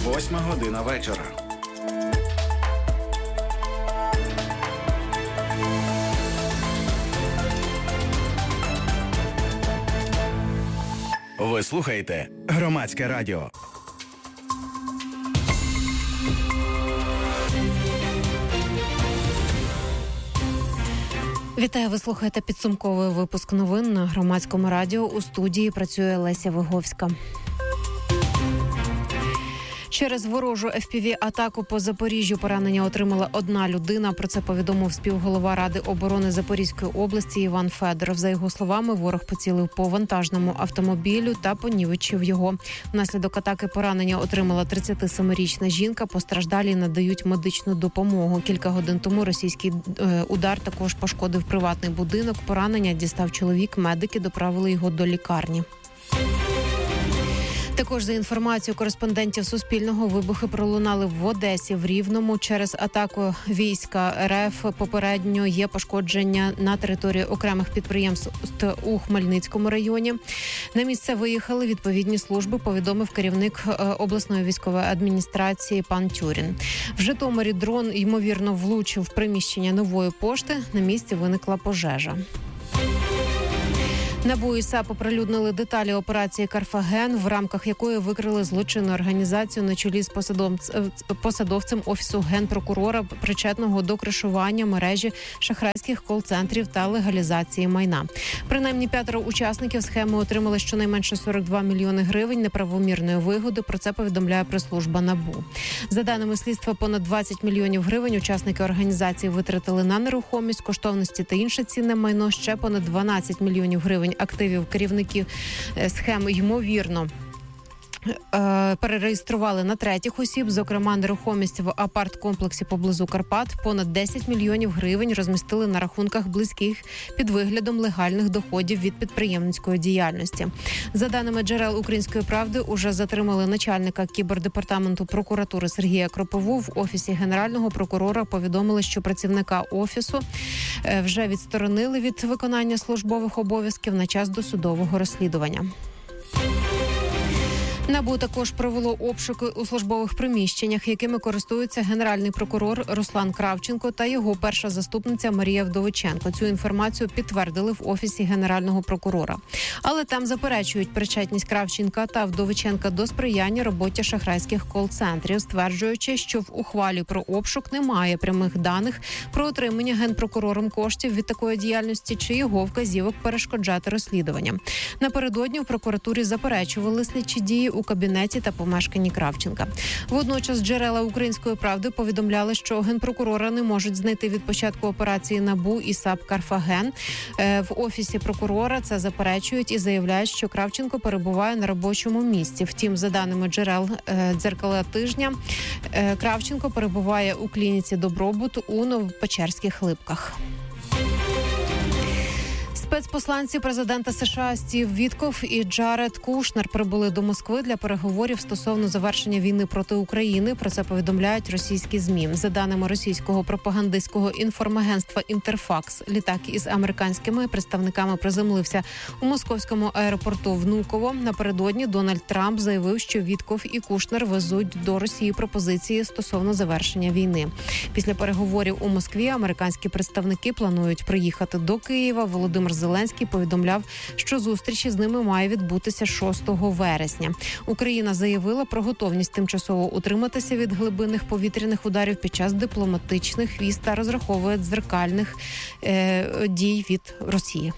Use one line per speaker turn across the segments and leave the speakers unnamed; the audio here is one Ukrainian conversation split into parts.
8:00 вечора. Ви слухаєте Громадське радіо.
Вітаю, ви слухаєте підсумковий випуск новин на Громадському радіо. У студії працює Леся Виговська. Через ворожу FPV-атаку по Запоріжжю поранення отримала одна людина. Про це повідомив співголова Ради оборони Запорізької області Іван Федоров. За його словами, ворог поцілив по вантажному автомобілю та понівечив його. Внаслідок атаки поранення отримала 37-річна жінка. Постраждалі надають медичну допомогу. Кілька годин тому російський удар також пошкодив приватний будинок. Поранення дістав чоловік. Медики доправили його до лікарні. Також за інформацією кореспондентів Суспільного, вибухи пролунали в Одесі, в Рівному. Через атаку війська РФ попередньо є пошкодження на території окремих підприємств у Хмельницькому районі. На місце виїхали відповідні служби, повідомив керівник обласної військової адміністрації пан Тюрін. В Житомирі дрон, ймовірно, влучив в приміщення Нової пошти. На місці виникла пожежа. НАБУ і САП оприлюднили деталі операції «Карфаген», в рамках якої викрили злочинну організацію на чолі з посадовцем Офісу Генпрокурора, причетного до кришування мережі шахрайських кол-центрів та легалізації майна. Принаймні 5 учасників схеми отримали щонайменше 42 мільйони гривень неправомірної вигоди. Про це повідомляє прес-служба НАБУ. За даними слідства, понад 20 мільйонів гривень учасники організації витратили на нерухомість, коштовності та інше цінне майно. Ще понад 12 мільйонів гривень активів керівників схем, ймовірно, перереєстрували на третіх осіб, зокрема нерухомість в апарт-комплексі поблизу Карпат. Понад 10 мільйонів гривень розмістили на рахунках близьких під виглядом легальних доходів від підприємницької діяльності. За даними джерел «Української правди», уже затримали начальника кібердепартаменту прокуратури Сергія Кропову. В Офісі Генерального прокурора повідомили, що працівника Офісу вже відсторонили від виконання службових обов'язків на час досудового розслідування. НАБУ також провело обшуки у службових приміщеннях, якими користується генеральний прокурор Руслан Кравченко та його перша заступниця Марія Вдовиченко. Цю інформацію підтвердили в Офісі Генерального прокурора. Але там заперечують причетність Кравченка та Вдовиченка до сприяння роботі шахрайських кол-центрів, стверджуючи, що в ухвалі про обшук немає прямих даних про отримання генпрокурором коштів від такої діяльності чи його вказівок перешкоджати розслідуванням. Напередодні в прокуратурі заперечували слідчі дії у кабінеті та помешканні Кравченка. Водночас джерела «Української правди» повідомляли, що генпрокурора не можуть знайти від початку операції НАБУ і САП «Карфаген». В Офісі прокурора це заперечують і заявляють, що Кравченко перебуває на робочому місці. Втім, за даними джерел «Дзеркала тижня», Кравченко перебуває у клініці «Добробут» у Новопечерських Липках. Спецпосланці президента США Стів Віткоф і Джаред Кушнер прибули до Москви для переговорів стосовно завершення війни проти України. Про це повідомляють російські ЗМІ. За даними російського пропагандистського інформагентства «Інтерфакс», літак із американськими представниками приземлився у московському аеропорту Внуково. Напередодні Дональд Трамп заявив, що Віткоф і Кушнер везуть до Росії пропозиції стосовно завершення війни. Після переговорів у Москві американські представники планують приїхати до Києва. Володимир Зеленський повідомляв, що зустріч із ними має відбутися 6 вересня. Україна заявила про готовність тимчасово утриматися від глибинних повітряних ударів під час дипломатичних віз та розраховує дзеркальних дій від Росії.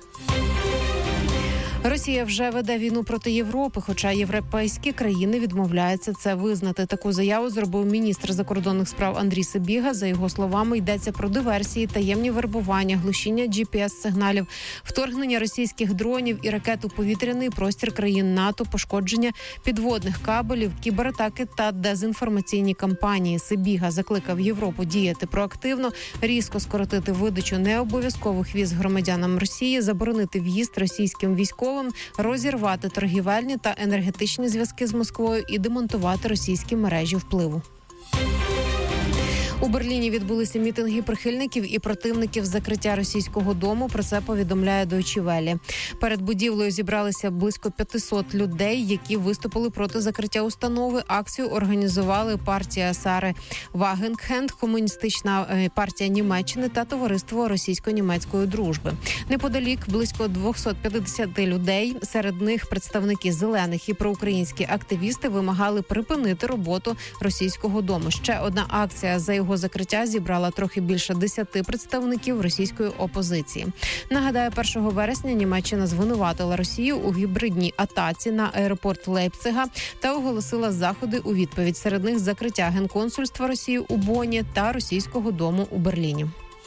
Росія вже веде війну проти Європи, хоча європейські країни відмовляються це визнати. Таку заяву зробив міністр закордонних справ Андрій Сибіга. За його словами, йдеться про диверсії, таємні вербування, глушіння GPS-сигналів, вторгнення російських дронів і ракет у повітряний простір країн НАТО, пошкодження підводних кабелів, кібератаки та дезінформаційні кампанії. Сибіга закликав Європу діяти проактивно, різко скоротити видачу необов'язкових віз громадянам Росії, заборонити в'їзд російським військовим, розірвати торгівельні та енергетичні зв'язки з Москвою і демонтувати російські мережі впливу. У Берліні відбулися мітинги прихильників і противників закриття російського дому. Про це повідомляє Deutsche Welle. Перед будівлею зібралися близько 500 людей, які виступили проти закриття установи. Акцію організували партія Сари Вагенхенд, Комуністична партія Німеччини та Товариство російсько-німецької дружби. Неподалік близько 250 людей, серед них представники зелених і проукраїнські активісти вимагали припинити роботу російського дому. Ще одна акція за його закриття зібрала трохи більше 10 представників російської опозиції. Нагадаю, 1 вересня Німеччина звинуватила Росію у гібридній атаці на аеропорт Лейпцига та оголосила заходи у відповідь. Серед них закриття генконсульства Росії у Бонні та російського дому у Берліні.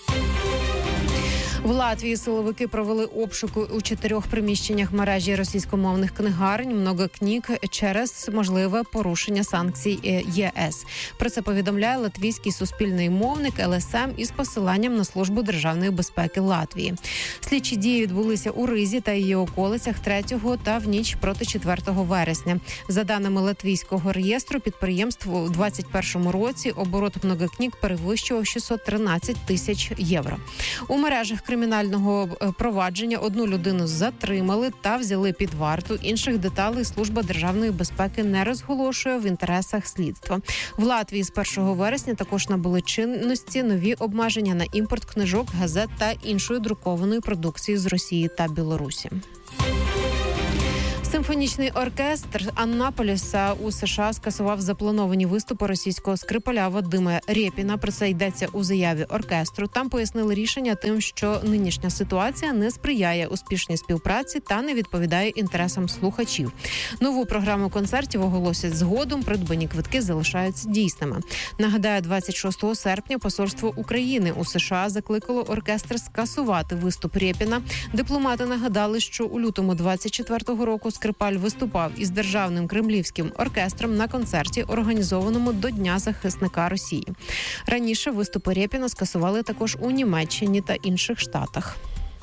В Латвії силовики провели обшуки у 4 приміщеннях мережі російськомовних книгарень «Многокніг» через можливе порушення санкцій ЄС. Про це повідомляє латвійський суспільний мовник ЛСМ із посиланням на Службу державної безпеки Латвії. Слідчі дії відбулися у Ризі та її околицях 3 та в ніч проти 4 вересня. За даними латвійського реєстру підприємств у 2021 році оборот «Многокніг» перевищував 613 тисяч євро. У мережах кримінального провадження одну людину затримали та взяли під варту. Інших деталей Служба державної безпеки не розголошує в інтересах слідства. В Латвії з 1 вересня також набули чинності нові обмеження на імпорт книжок, газет та іншої друкованої продукції з Росії та Білорусі. Симфонічний оркестр Аннаполіса у США скасував заплановані виступи російського скрипаля Вадима Рєпіна. Про це йдеться у заяві оркестру. Там пояснили рішення тим, що нинішня ситуація не сприяє успішній співпраці та не відповідає інтересам слухачів. Нову програму концертів оголосять згодом, придбані квитки залишаються дійсними. Нагадаю, 26 серпня посольство України у США закликало оркестр скасувати виступ Рєпіна. Дипломати нагадали, що у лютому 24-го року скрипаль виступав із державним кремлівським оркестром на концерті, організованому до Дня захисника Росії. Раніше виступи Рєпіна скасували також у Німеччині та інших штатах.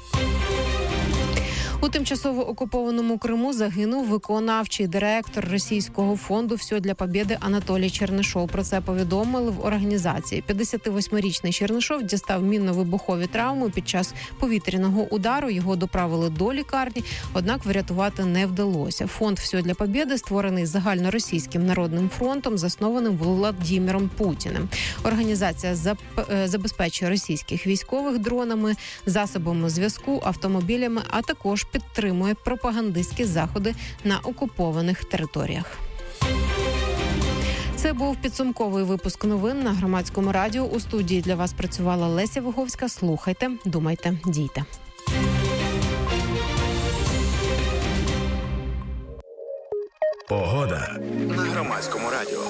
У тимчасово окупованому Криму загинув виконавчий директор російського фонду «Все для Побєди» Анатолій Чернишов. Про це повідомили в організації. 58-річний Чернишов дістав мінно-вибухові травми під час повітряного удару. Його доправили до лікарні, однак врятувати не вдалося. Фонд «Все для Побєди» створений загальноросійським народним фронтом, заснованим Володимиром Путіним. Організація забезпечує російських військових дронами, засобами зв'язку, автомобілями, а також підтримує пропагандистські заходи на окупованих територіях. Це був підсумковий випуск новин на Громадському радіо. У студії для вас працювала Леся Виговська. Слухайте, думайте, дійте.
Погода на Громадському радіо.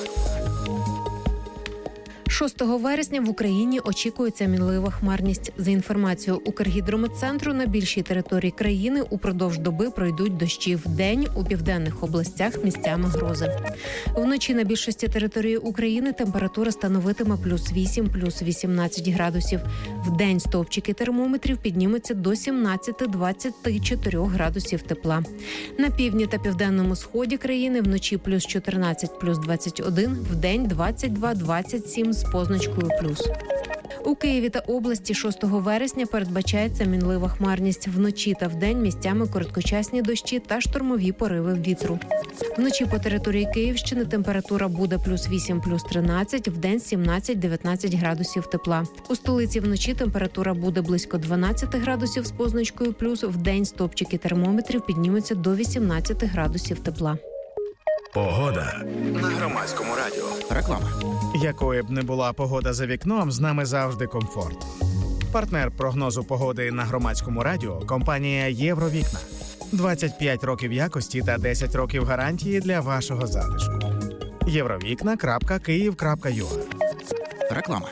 6 вересня в Україні очікується мінлива хмарність. За інформацією Укргідрометцентру, на більшій території країни упродовж доби пройдуть дощі. Вдень у південних областях місцями грози. Вночі на більшості території України температура становитиме +8, +18 градусів. Вдень стовпчики термометрів піднімуться до 17-24 градусів тепла. На півдні та південному сході країни вночі +14, +21, вдень 22-27 з позначкою плюс. У Києві та області 6 вересня передбачається мінлива хмарність. Вночі та вдень місцями короткочасні дощі та штормові пориви вітру. Вночі по території Київщини температура буде +8, +13, вдень 17-19 градусів тепла. У столиці вночі температура буде близько 12 градусів з позначкою плюс, вдень стопчики термометрів піднімуться до 18 градусів тепла.
Погода на Громадському радіо.
Реклама. Якою б не була погода за вікном, з нами завжди комфорт. Партнер прогнозу погоди на Громадському радіо – компанія «Євровікна». 25 років якості та 10 років гарантії для вашого затишку. Євровікна.Київ.ua. Реклама.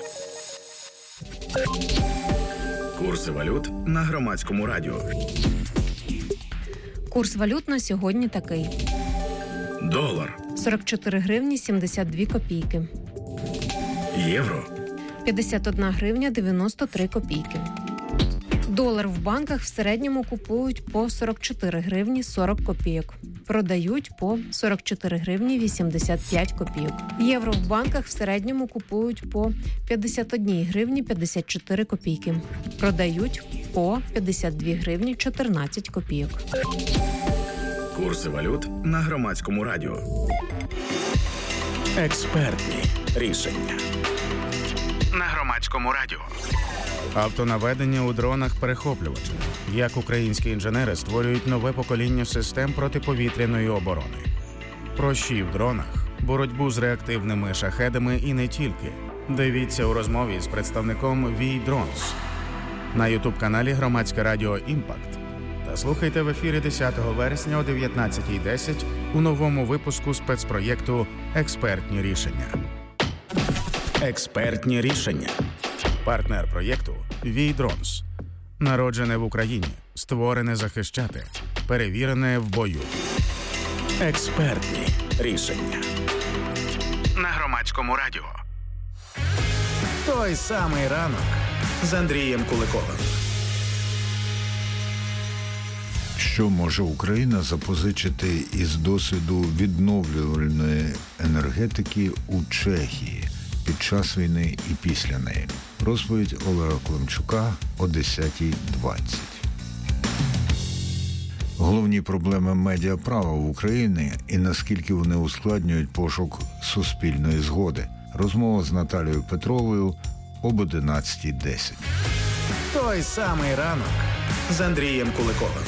Курси валют на Громадському радіо.
Курс валют на сьогодні такий.
Долар.
44 гривні 72 копійки.
Євро.
51 гривня 93 копійки. Долар в банках в середньому купують по 44 гривні 40 копійок. Продають по 44 гривні 85 копійок. Євро в банках в середньому купують по 51 гривні 54 копійки. Продають по 52 гривні 14 копійок.
Курси валют на Громадському радіо. Експертні рішення. На Громадському радіо.
Автонаведення у дронах-перехоплювачах. Як українські інженери створюють нове покоління систем протиповітряної оборони. Прощі в дронах, боротьбу з реактивними шахедами і не тільки. Дивіться у розмові з представником VI Drones на YouTube-каналі Громадське радіо «Імпакт». Та слухайте в ефірі 10 вересня о 19:10 у новому випуску спецпроєкту «Експертні рішення». Експертні рішення. Партнер проєкту VI Drones. Народжене в Україні, створене захищати, перевірене в бою. Експертні рішення.
На Громадському радіо.
Той самий ранок з Андрієм Куликовим.
Що може Україна запозичити із досвіду відновлювальної енергетики у Чехії під час війни і після неї? Розповідь Олега Климчука о 10:20. Головні проблеми медіаправа в Україні і наскільки вони ускладнюють пошук суспільної згоди. Розмова з Наталією Петровою об 11:10.
Той самий ранок з Андрієм Куликовим.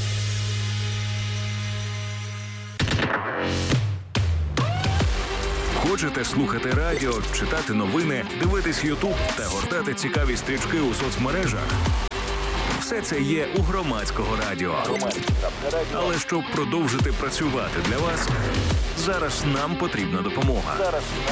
Хочете слухати радіо, читати новини, дивитись YouTube та гортати цікаві стрічки у соцмережах? Все це є у Громадського радіо. Але щоб продовжити працювати для вас, зараз нам потрібна допомога.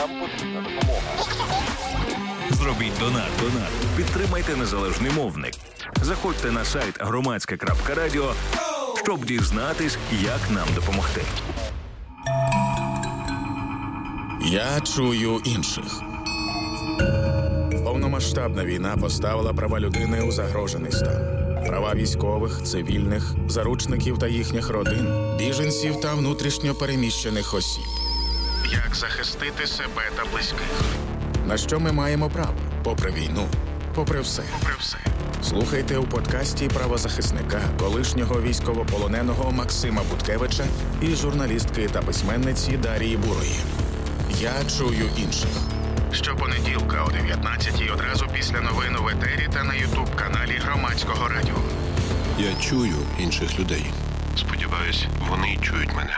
Зробіть донат. Підтримайте незалежний мовник. Заходьте на сайт громадське.радіо, щоб дізнатись, як нам допомогти.
Я чую інших. Повномасштабна війна поставила права людини у загрожений стан. Права військових, цивільних, заручників та їхніх родин, біженців та внутрішньо переміщених осіб. Як захистити себе та близьких? На що ми маємо право? Попри війну, попри все. Слухайте у подкасті правозахисника, колишнього військовополоненого Максима Буткевича і журналістки та письменниці Дарії Бурої. Я чую інших. Щопонеділка о 19:00 одразу після новин в етері та на YouTube-каналі Громадського радіо.
Я чую інших людей. Сподіваюсь, вони чують мене.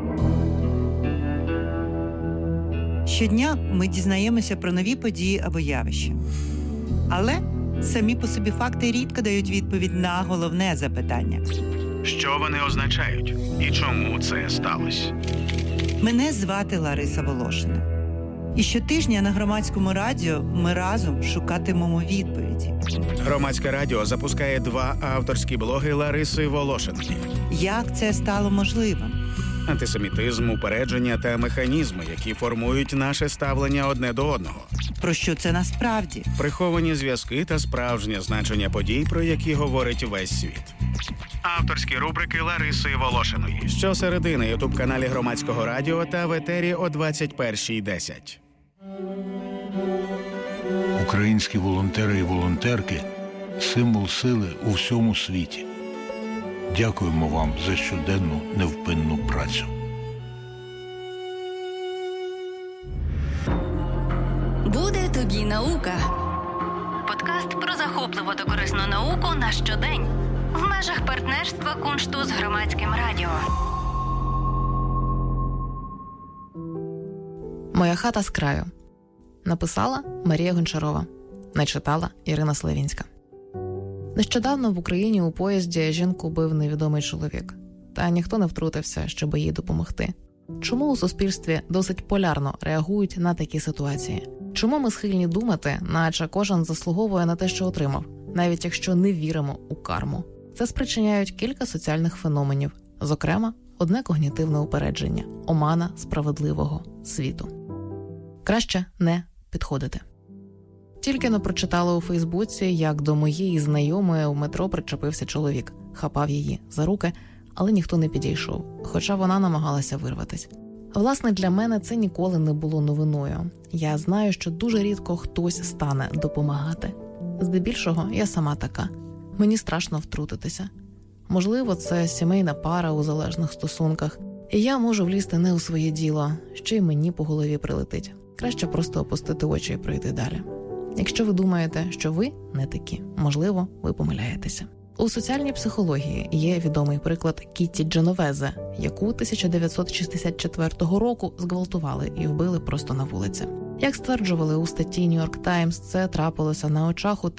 Щодня ми дізнаємося про нові події або явища. Але самі по собі факти рідко дають відповідь на головне запитання.
Що вони означають? І чому це сталося?
Мене звати Лариса Волошина. І щотижня на Громадському радіо ми разом шукатимемо відповіді.
Громадське радіо запускає 2 авторські блоги Лариси Волошиної.
Як це стало можливим?
Антисемітизм, упередження та механізми, які формують наше ставлення одне до одного.
Про що це насправді?
Приховані зв'язки та справжнє значення подій, про які говорить весь світ. Авторські рубрики Лариси Волошиної. Щосереди на YouTube-каналі Громадського радіо та в етері о 21:10.
Українські волонтери і волонтерки – символ сили у всьому світі. Дякуємо вам за щоденну невпинну працю.
Буде тобі наука. Подкаст про захопливу та корисну науку на щодень. В межах партнерства Куншту з Громадським радіо.
«Моя хата з краю». Написала Марія Гончарова. Начитала Ірина Славінська. Нещодавно в Україні у поїзді жінку бив невідомий чоловік. Та ніхто не втрутився, щоб їй допомогти. Чому у суспільстві досить полярно реагують на такі ситуації? Чому ми схильні думати, наче кожен заслуговує на те, що отримав, навіть якщо не віримо у карму? Це спричиняють кілька соціальних феноменів, зокрема, одне когнітивне упередження – омана справедливого світу. Краще не підходити. Тільки не прочитала у Фейсбуці, як до моєї знайомої у метро причепився чоловік. Хапав її за руки, але ніхто не підійшов, хоча вона намагалася вирватись. Власне, для мене це ніколи не було новиною. Я знаю, що дуже рідко хтось стане допомагати. Здебільшого я сама така. Мені страшно втрутитися. Можливо, це сімейна пара у залежних стосунках. І я можу влізти не у своє діло, ще й мені по голові прилетить. Краще просто опустити очі і пройти далі. Якщо ви думаєте, що ви не такі, можливо, ви помиляєтеся. У соціальній психології є відомий приклад Кітті Дженовезе, яку 1964 року зґвалтували і вбили просто на вулиці. Як стверджували у статті New York Times, це трапилося на очах у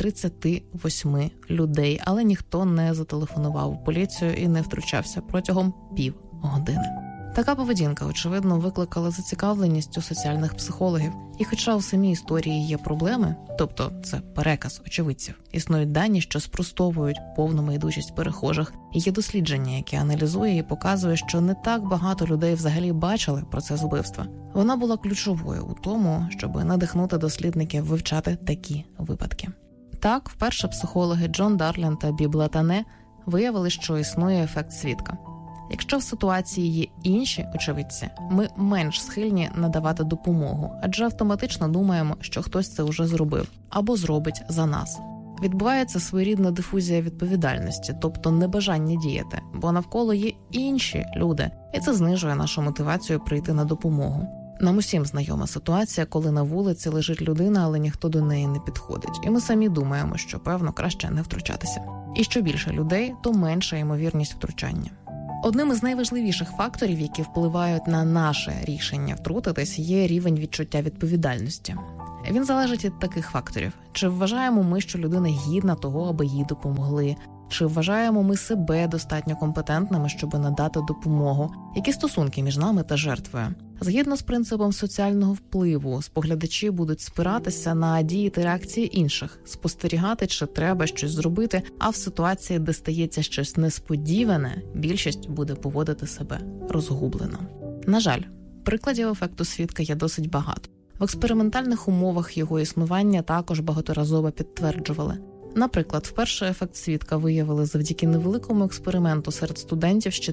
38 людей, але ніхто не зателефонував у поліцію і не втручався протягом півгодини. Така поведінка, очевидно, викликала зацікавленість у соціальних психологів. І хоча у самій історії є проблеми, тобто це переказ очевидців, існують дані, що спростовують повну майдучість перехожих, і є дослідження, яке аналізує і показує, що не так багато людей взагалі бачили процес вбивства. Вона була ключовою у тому, щоб надихнути дослідників вивчати такі випадки. Так, вперше психологи Джон Дарлін та Бі Блатане виявили, що існує ефект свідка. Якщо в ситуації є інші очевидці, ми менш схильні надавати допомогу, адже автоматично думаємо, що хтось це вже зробив або зробить за нас. Відбувається своєрідна дифузія відповідальності, тобто небажання діяти, бо навколо є інші люди, і це знижує нашу мотивацію прийти на допомогу. Нам усім знайома ситуація, коли на вулиці лежить людина, але ніхто до неї не підходить. І ми самі думаємо, що, певно, краще не втручатися. І що більше людей, то менша ймовірність втручання. Одним із найважливіших факторів, які впливають на наше рішення втрутитись, є рівень відчуття відповідальності. Він залежить від таких факторів. Чи вважаємо ми, що людина гідна того, аби їй допомогли? Чи вважаємо ми себе достатньо компетентними, щоб надати допомогу? Які стосунки між нами та жертвою? Згідно з принципом соціального впливу, споглядачі будуть спиратися на дії та реакції інших, спостерігати, чи треба щось зробити, а в ситуації, де стається щось несподіване, більшість буде поводити себе розгублено. На жаль, прикладів ефекту свідка є досить багато. В експериментальних умовах його існування також багаторазово підтверджували. Наприклад, вперше ефект свідка виявили завдяки невеликому експерименту серед студентів ще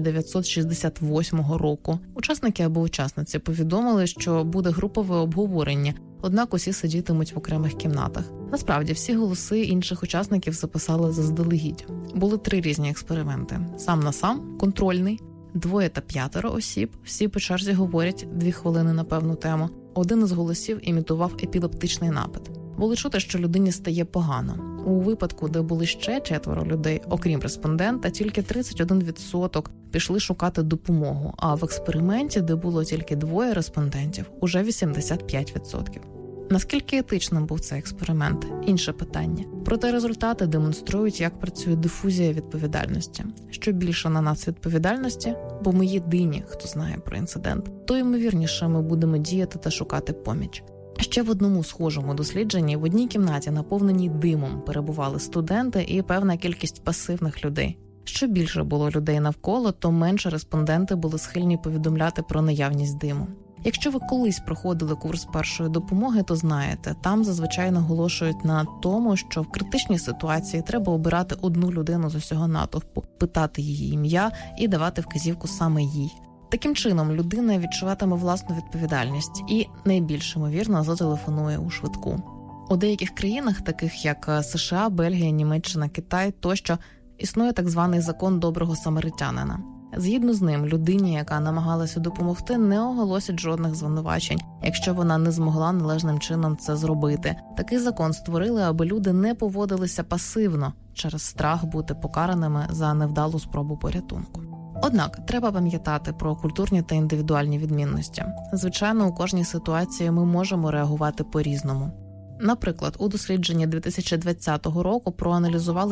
1968 року. Учасники або учасниці повідомили, що буде групове обговорення, однак усі сидітимуть в окремих кімнатах. Насправді, всі голоси інших учасників записали заздалегідь. Були 3 різні експерименти. Сам на сам, контрольний, 2 та 5 осіб, всі по черзі говорять 2 хвилини на певну тему. Один із голосів імітував епілептичний напад. Було чути, що людині стає погано. У випадку, де були ще 4 людей, окрім респондента, тільки 31% пішли шукати допомогу, а в експерименті, де було тільки 2 респондентів, уже 85%. Наскільки етичним був цей експеримент – інше питання. Проте результати демонструють, як працює дифузія відповідальності. Що більше на нас відповідальності, бо ми єдині, хто знає про інцидент, то ймовірніше ми будемо діяти та шукати поміч. Ще в одному схожому дослідженні в одній кімнаті, наповненій димом, перебували студенти і певна кількість пасивних людей. Що більше було людей навколо, то менше респонденти були схильні повідомляти про наявність диму. Якщо ви колись проходили курс першої допомоги, то знаєте, там зазвичай наголошують на тому, що в критичній ситуації треба обирати одну людину з усього натовпу, питати її ім'я і давати вказівку саме їй. Таким чином, людина відчуватиме власну відповідальність і, найбільш ймовірно, зателефонує у швидку. У деяких країнах, таких як США, Бельгія, Німеччина, Китай тощо, існує так званий закон доброго самаритянина. Згідно з ним, людині, яка намагалася допомогти, не оголосять жодних звинувачень, якщо вона не змогла належним чином це зробити. Такий закон створили, аби люди не поводилися пасивно через страх бути покараними за невдалу спробу порятунку. Однак, треба пам'ятати про культурні та індивідуальні відмінності. Звичайно, у кожній ситуації ми можемо реагувати по-різному. Наприклад, у дослідженні 2020 року проаналізували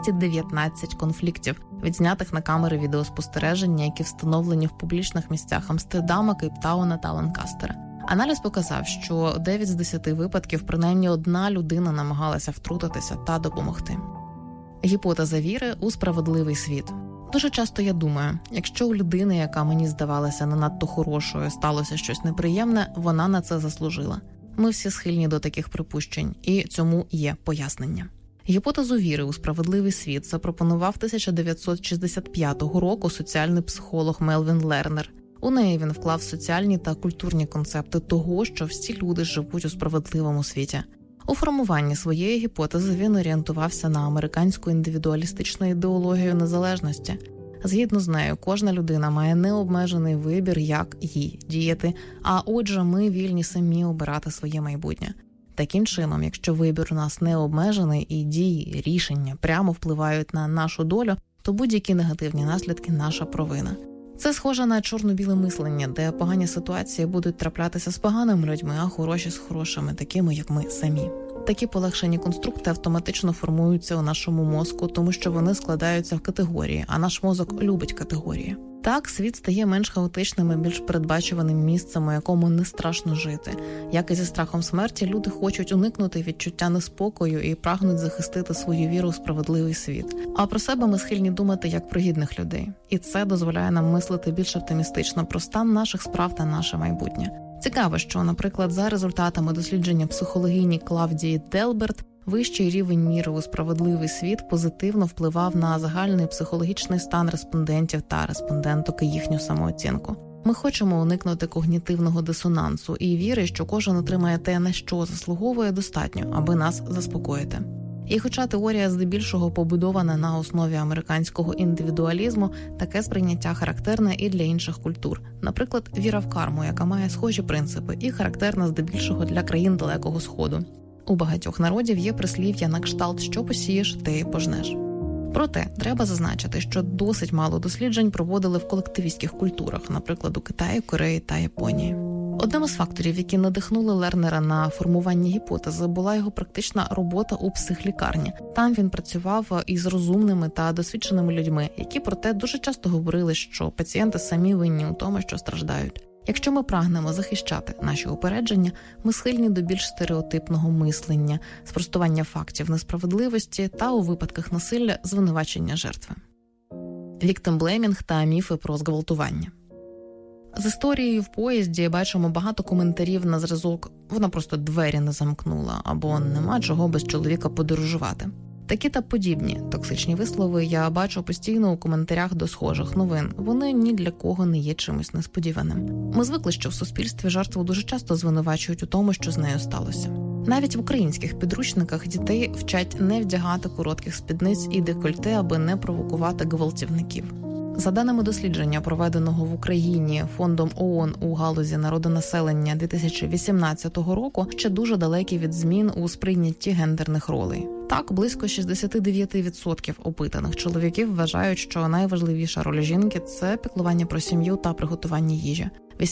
219 конфліктів, відзнятих на камери відеоспостереження, які встановлені в публічних місцях Амстердама, Кейптауна та Ланкастера. Аналіз показав, що 9 з 10 випадків принаймні одна людина намагалася втрутитися та допомогти. Гіпотеза віри у справедливий світ. Дуже часто я думаю, якщо у людини, яка мені здавалася не надто хорошою, сталося щось неприємне, вона на це заслужила. Ми всі схильні до таких припущень, і цьому є пояснення. Гіпотезу віри у справедливий світ запропонував 1965 року соціальний психолог Мелвін Лернер. У неї він вклав соціальні та культурні концепти того, що всі люди живуть у справедливому світі. У формуванні своєї гіпотези він орієнтувався на американську індивідуалістичну ідеологію незалежності. Згідно з нею, кожна людина має необмежений вибір, як їй діяти, а отже, ми вільні самі обирати своє майбутнє. Таким чином, якщо вибір у нас не обмежений і дії, рішення прямо впливають на нашу долю, то будь-які негативні наслідки – наша провина. Це схоже на чорно-біле мислення, де погані ситуації будуть траплятися з поганими людьми, а хороші з хорошими, такими, як ми самі. Такі полегшені конструкти автоматично формуються у нашому мозку, тому що вони складаються в категорії, а наш мозок любить категорії. Так, світ стає менш хаотичним і більш передбачуваним місцем, у якому не страшно жити. Як і зі страхом смерті, люди хочуть уникнути відчуття неспокою і прагнуть захистити свою віру у справедливий світ. А про себе ми схильні думати як про гідних людей. І це дозволяє нам мислити більш оптимістично про стан наших справ та наше майбутнє. Цікаво, що, наприклад, за результатами дослідження психологині Клавдії Делберт, вищий рівень міри у справедливий світ позитивно впливав на загальний психологічний стан респондентів та респонденток і їхню самооцінку. Ми хочемо уникнути когнітивного дисонансу і віри, що кожен отримає те, на що заслуговує, достатньо, аби нас заспокоїти. І хоча теорія здебільшого побудована на основі американського індивідуалізму, таке сприйняття характерне і для інших культур. Наприклад, віра в карму, яка має схожі принципи і характерна здебільшого для країн Далекого Сходу. У багатьох народів є прислів'я на кшталт «що посієш, те й пожнеш». Проте, треба зазначити, що досить мало досліджень проводили в колективістських культурах, наприклад, у Китаї, Кореї та Японії. Одним із факторів, які надихнули Лернера на формування гіпотези, була його практична робота у психлікарні. Там він працював із розумними та досвідченими людьми, які проте дуже часто говорили, що пацієнти самі винні у тому, що страждають. Якщо ми прагнемо захищати наші упередження, ми схильні до більш стереотипного мислення, спростування фактів несправедливості та у випадках насилля звинувачення жертви. Віктимблеймінг та міфи про зґвалтування. З історією в поїзді бачимо багато коментарів на зразок «вона просто двері не замкнула» або «нема чого без чоловіка подорожувати». Такі та подібні токсичні вислови я бачу постійно у коментарях до схожих новин. Вони ні для кого не є чимось несподіваним. Ми звикли, що в суспільстві жертву дуже часто звинувачують у тому, що з нею сталося. Навіть в українських підручниках дітей вчать не вдягати коротких спідниць і декольте, аби не провокувати гвалтівників. За даними дослідження, проведеного в Україні Фондом ООН у галузі народонаселення 2018 року, ще дуже далекі від змін у сприйнятті гендерних ролей. Так, близько 69% опитаних чоловіків вважають, що найважливіша роль жінки – це піклування про сім'ю та приготування їжі.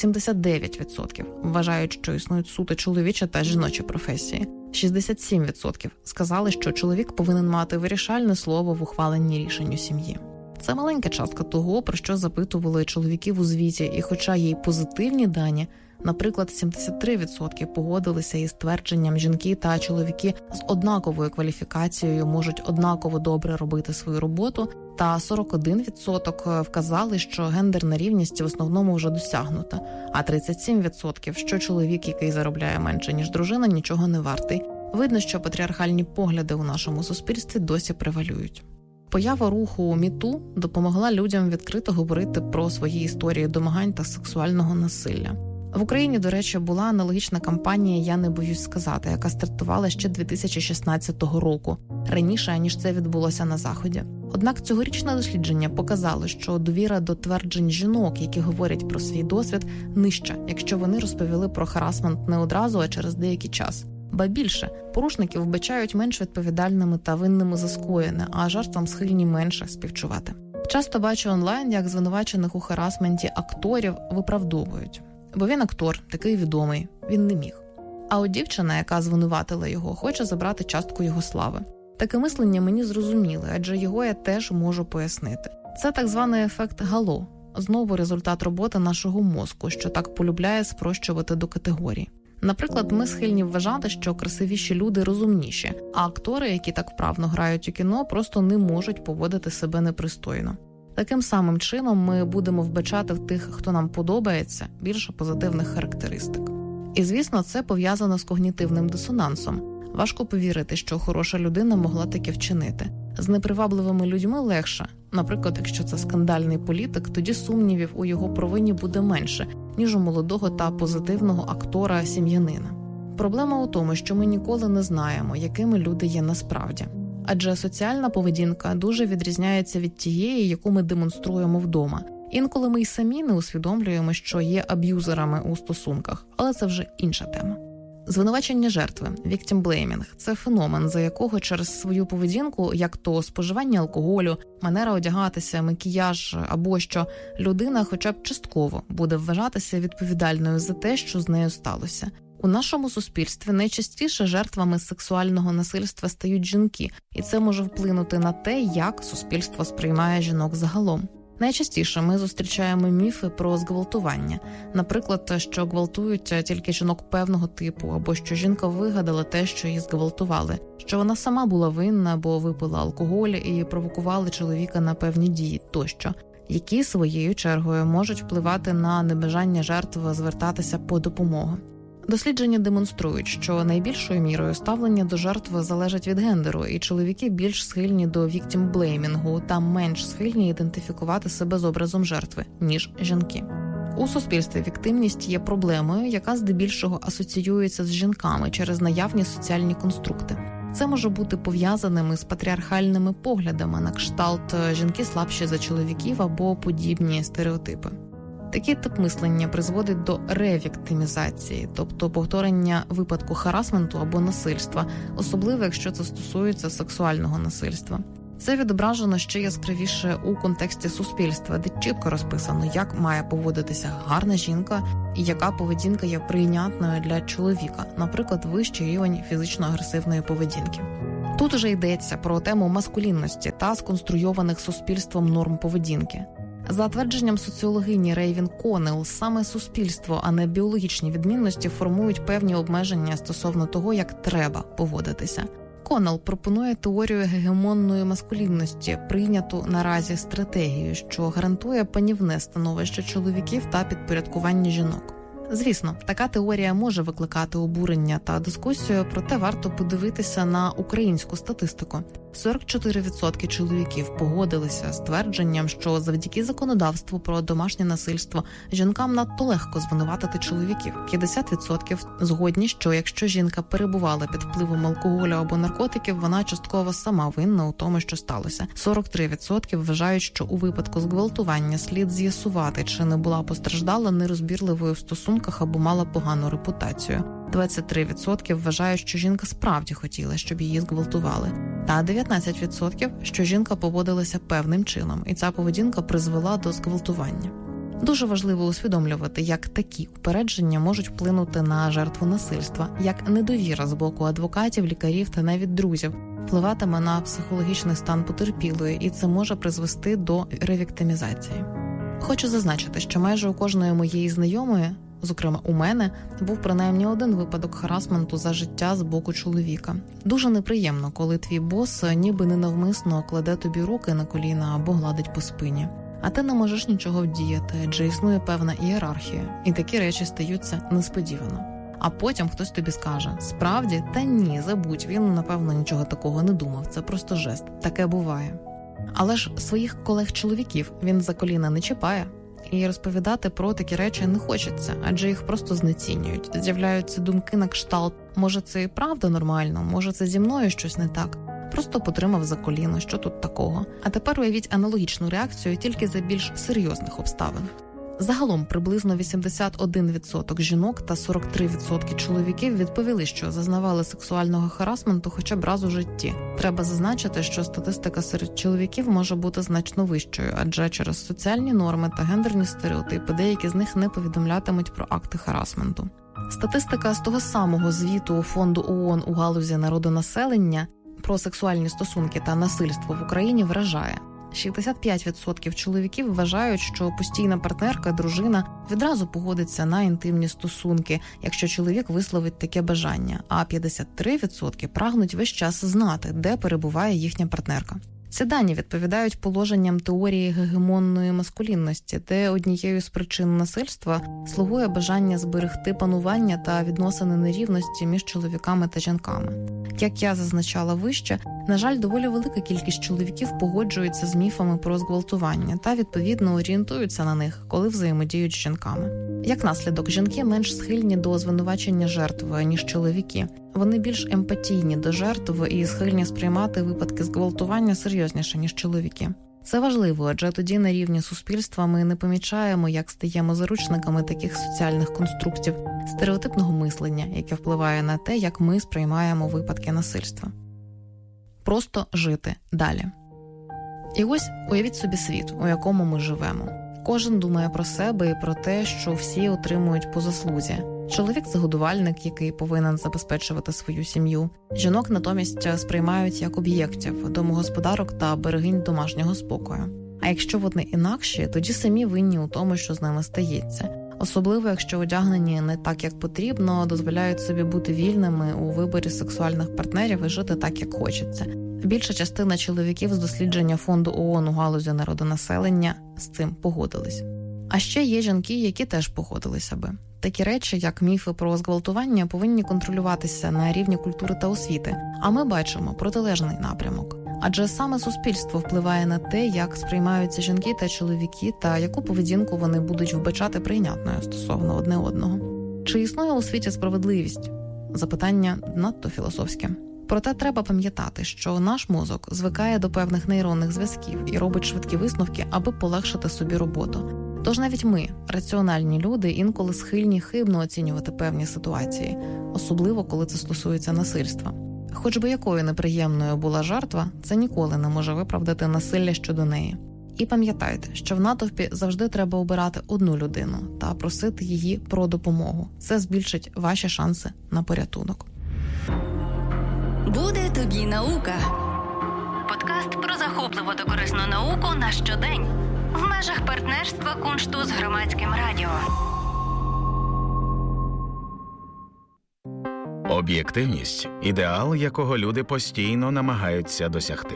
89% вважають, що існують суто чоловічі та жіночі професії. 67% сказали, що чоловік повинен мати вирішальне слово в ухваленні рішень у сім'ї. Це маленька частка того, про що запитували чоловіків у звіті, і хоча є й позитивні дані, наприклад, 73% погодилися із твердженням, жінки та чоловіки з однаковою кваліфікацією можуть однаково добре робити свою роботу, та 41% вказали, що гендерна рівність в основному вже досягнута, а 37%, що чоловік, який заробляє менше, ніж дружина, нічого не вартий. Видно, що патріархальні погляди у нашому суспільстві досі превалюють. Поява руху МіТу допомогла людям відкрито говорити про свої історії домагань та сексуального насилля. В Україні, до речі, була аналогічна кампанія «Я не боюсь сказати», яка стартувала ще 2016 року, раніше, ніж це відбулося на Заході. Однак цьогорічне дослідження показало, що довіра до тверджень жінок, які говорять про свій досвід, нижча, якщо вони розповіли про харасмент не одразу, а через деякий час. Ба більше, порушників вбачають менш відповідальними та винними за скоєне, а жертвам схильні менше співчувати. Часто бачу онлайн, як звинувачених у харасменті акторів виправдовують. Бо він актор, такий відомий, він не міг. А от дівчина, яка звинуватила його, хоче забрати частку його слави. Таке мислення мені зрозуміле, адже його я теж можу пояснити. Це так званий ефект гало. Знову результат роботи нашого мозку, що так полюбляє спрощувати до категорій. Наприклад, ми схильні вважати, що красивіші люди розумніші, а актори, які так вправно грають у кіно, просто не можуть поводити себе непристойно. Таким самим чином ми будемо вбачати в тих, хто нам подобається, більше позитивних характеристик. І, звісно, це пов'язано з когнітивним дисонансом. Важко повірити, що хороша людина могла таке вчинити. З непривабливими людьми легше. Наприклад, якщо це скандальний політик, тоді сумнівів у його провині буде менше, ніж у молодого та позитивного актора-сім'янина. Проблема у тому, що ми ніколи не знаємо, якими люди є насправді. Адже соціальна поведінка дуже відрізняється від тієї, яку ми демонструємо вдома. Інколи ми й самі не усвідомлюємо, що є аб'юзерами у стосунках, але це вже інша тема. Звинувачення жертви, victim blaming – це феномен, за якого через свою поведінку, як то споживання алкоголю, манера одягатися, макіяж або що, людина хоча б частково буде вважатися відповідальною за те, що з нею сталося. У нашому суспільстві найчастіше жертвами сексуального насильства стають жінки, і це може вплинути на те, як суспільство сприймає жінок загалом. Найчастіше ми зустрічаємо міфи про зґвалтування. Наприклад, що гвалтують тільки жінок певного типу, або що жінка вигадала те, що її зґвалтували, що вона сама була винна, бо випила алкоголь і провокували чоловіка на певні дії тощо, які своєю чергою можуть впливати на небажання жертв звертатися по допомогу. Дослідження демонструють, що найбільшою мірою ставлення до жертви залежить від гендеру, і чоловіки більш схильні до віктімблеймінгу та менш схильні ідентифікувати себе з образом жертви, ніж жінки. У суспільстві віктимність є проблемою, яка здебільшого асоціюється з жінками через наявні соціальні конструкти. Це може бути пов'язаним із патріархальними поглядами на кшталт «жінки слабші за чоловіків» або подібні стереотипи. Такий тип мислення призводить до ревіктимізації, тобто повторення випадку харасменту або насильства, особливо якщо це стосується сексуального насильства. Це відображено ще яскравіше у контексті суспільства, де чітко розписано, як має поводитися гарна жінка і яка поведінка є прийнятною для чоловіка, наприклад, вищий рівень фізично-агресивної поведінки. Тут уже йдеться про тему маскулінності та сконструйованих суспільством норм поведінки. За твердженням соціологині Рейвін Коннелл, саме суспільство, а не біологічні відмінності формують певні обмеження стосовно того, як треба поводитися. Коннелл пропонує теорію гегемонної маскулінності, прийняту наразі стратегію, що гарантує панівне становище чоловіків та підпорядкування жінок. Звісно, така теорія може викликати обурення та дискусію, проте варто подивитися на українську статистику. 44% чоловіків погодилися з твердженням, що завдяки законодавству про домашнє насильство жінкам надто легко звинуватити чоловіків. 50% згодні, що якщо жінка перебувала під впливом алкоголю або наркотиків, вона частково сама винна у тому, що сталося. 43% вважають, що у випадку зґвалтування слід з'ясувати, чи не була постраждала нерозбірливою в стосунках або мала погану репутацію. 23% вважають, що жінка справді хотіла, щоб її зґвалтували. Та 19%, що жінка поводилася певним чином, і ця поведінка призвела до зґвалтування. Дуже важливо усвідомлювати, як такі упередження можуть вплинути на жертву насильства, як недовіра з боку адвокатів, лікарів та навіть друзів впливатиме на психологічний стан потерпілої, і це може призвести до ревіктимізації. Хочу зазначити, що майже у кожної моєї знайомої, зокрема у мене, був принаймні один випадок харасменту за життя з боку чоловіка. Дуже неприємно, коли твій бос ніби ненавмисно кладе тобі руки на коліна або гладить по спині. А ти не можеш нічого вдіяти, адже існує певна ієрархія, і такі речі стаються несподівано. А потім хтось тобі скаже: справді? Та ні, забудь, він, напевно, нічого такого не думав, це просто жест, таке буває. Але ж своїх колег-чоловіків він за коліна не чіпає. І розповідати про такі речі не хочеться, адже їх просто знецінюють. З'являються думки на кшталт: може це і правда нормально, може це зі мною щось не так. Просто потримав за коліно, що тут такого. А тепер уявіть аналогічну реакцію тільки за більш серйозних обставин. Загалом приблизно 81% жінок та 43% чоловіків відповіли, що зазнавали сексуального харасменту хоча б раз у житті. Треба зазначити, що статистика серед чоловіків може бути значно вищою, адже через соціальні норми та гендерні стереотипи деякі з них не повідомлятимуть про акти харасменту. Статистика з того самого звіту Фонду ООН у галузі народонаселення про сексуальні стосунки та насильство в Україні вражає. 65% чоловіків вважають, що постійна партнерка, дружина відразу погодиться на інтимні стосунки, якщо чоловік висловить таке бажання, а 53% прагнуть весь час знати, де перебуває їхня партнерка. Ці дані відповідають положенням теорії гегемонної маскулінності, де однією з причин насильства слугує бажання зберегти панування та відносини нерівності між чоловіками та жінками. Як я зазначала вище, на жаль, доволі велика кількість чоловіків погоджується з міфами про зґвалтування та, відповідно, орієнтуються на них, коли взаємодіють з жінками. Як наслідок, жінки менш схильні до звинувачення жертви, ніж чоловіки. Вони більш емпатійні до жертв і схильні сприймати випадки зґвалтування серйозніше, ніж чоловіки. Це важливо, адже тоді на рівні суспільства ми не помічаємо, як стаємо заручниками таких соціальних конструктів, стереотипного мислення, яке впливає на те, як ми сприймаємо випадки насильства. Просто жити далі. І ось уявіть собі світ, у якому ми живемо. Кожен думає про себе і про те, що всі отримують по заслузі. Чоловік – це годувальник, який повинен забезпечувати свою сім'ю. Жінок натомість сприймають як об'єктів, домогосподарок та берегинь домашнього спокою. А якщо вони інакші, тоді самі винні у тому, що з ними стається. Особливо, якщо одягнені не так, як потрібно, дозволяють собі бути вільними у виборі сексуальних партнерів і жити так, як хочеться. Більша частина чоловіків з дослідження фонду ООН у галузі народонаселення з цим погодились. А ще є жінки, які теж погодилися би. Такі речі, як міфи про зґвалтування, повинні контролюватися на рівні культури та освіти, а ми бачимо протилежний напрямок. Адже саме суспільство впливає на те, як сприймаються жінки та чоловіки, та яку поведінку вони будуть вбачати прийнятною стосовно одне одного. Чи існує у світі справедливість? Запитання надто філософське. Проте треба пам'ятати, що наш мозок звикає до певних нейронних зв'язків і робить швидкі висновки, аби полегшити собі роботу. Тож навіть ми, раціональні люди, інколи схильні хибно оцінювати певні ситуації, особливо коли це стосується насильства. Хоч би якою неприємною була жертва, це ніколи не може виправдати насилля щодо неї. І пам'ятайте, що в натовпі завжди треба обирати одну людину та просити її про допомогу. Це збільшить ваші шанси на порятунок.
Буде тобі наука. Подкаст про захопливу та корисну науку на щодень. В межах партнерства Куншту з Громадським радіо.
Об'єктивність – ідеал, якого люди постійно намагаються досягти.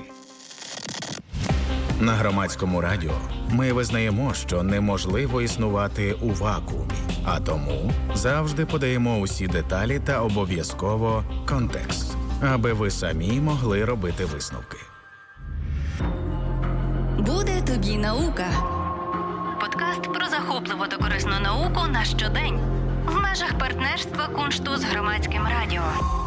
На Громадському радіо ми визнаємо, що неможливо існувати у вакуумі, а тому завжди подаємо усі деталі та обов'язково контекст, аби ви самі могли робити висновки.
Буде тобі наука. Подкаст про захопливу та корисну науку на щодень. В межах партнерства Куншту з Громадським радіо.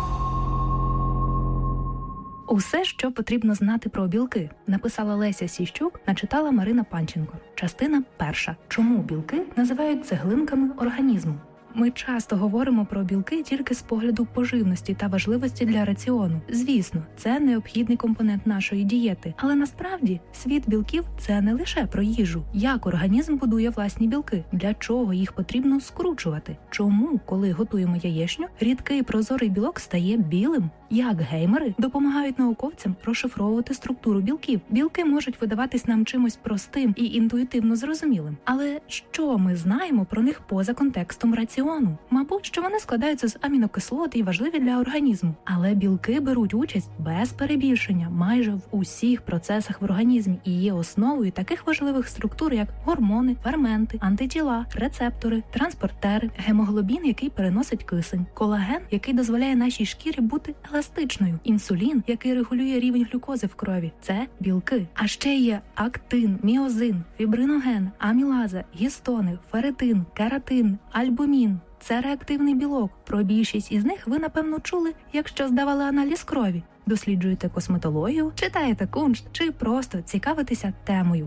Усе, що потрібно знати про білки, написала Леся Сіщук, начитала Марина Панченко. Частина 1. Чому білки називають цеглинками організму? Ми часто говоримо про білки тільки з погляду поживності та важливості для раціону. Звісно, це необхідний компонент нашої дієти. Але насправді світ білків – це не лише про їжу. Як організм будує власні білки? Для чого їх потрібно скручувати? Чому, коли готуємо яєчню, рідкий прозорий білок стає білим? Як геймери допомагають науковцям розшифровувати структуру білків? Білки можуть видаватись нам чимось простим і інтуїтивно зрозумілим. Але що ми знаємо про них поза контекстом раціону? Мабуть, що вони складаються з амінокислот і важливі для організму. Але білки беруть участь без перебільшення майже в усіх процесах в організмі і є основою таких важливих структур, як гормони, ферменти, антитіла, рецептори, транспортери, гемоглобін, який переносить кисень, колаген, який дозволяє нашій шкірі бути еластичною, інсулін, який регулює рівень глюкози в крові. Це білки. А ще є актин, міозин, фібриноген, амілаза, гістони, ферритин, кератин, альбумін. Це реактивний білок. Про більшість із них ви, напевно, чули, якщо здавали аналіз крові. Досліджуєте косметологію, читаєте куншт чи просто цікавитеся темою.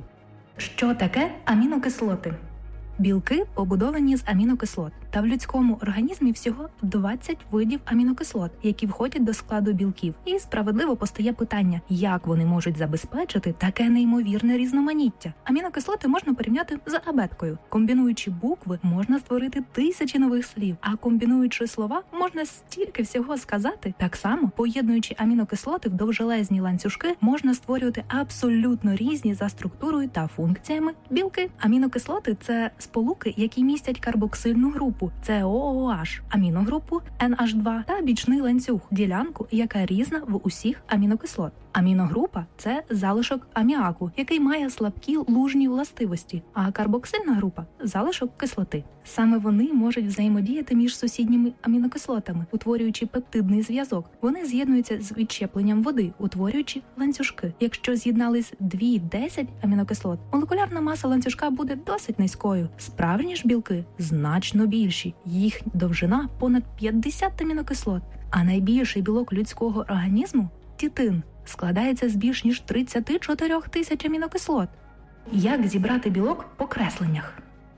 Що таке амінокислоти? Білки побудовані з амінокислот. Та в людському організмі всього 20 видів амінокислот, які входять до складу білків. І справедливо постає питання, як вони можуть забезпечити таке неймовірне різноманіття. Амінокислоти можна порівняти з абеткою. Комбінуючи букви, можна створити тисячі нових слів, а комбінуючи слова, можна стільки всього сказати. Так само, поєднуючи амінокислоти в довжелезні ланцюжки, можна створювати абсолютно різні за структурою та функціями білки. Амінокислоти – це сполуки, які містять карбоксильну групу COOH, аміногрупу NH2 та бічний ланцюг, ділянку, яка різна в усіх амінокислот. Аміногрупа – це залишок аміаку, який має слабкі лужні властивості, а карбоксильна група – залишок кислоти. Саме вони можуть взаємодіяти між сусідніми амінокислотами, утворюючи пептидний зв'язок. Вони з'єднуються з відщепленням води, утворюючи ланцюжки. Якщо з'єднались 2-10 амінокислот, молекулярна маса ланцюжка буде досить низькою. Справжні ж білки значно більші. Їх довжина понад 50 амінокислот. А найбільший білок людського організму – тітин – складається з більш ніж 34 тисяч амінокислот. Як зібрати білок по кресленнях?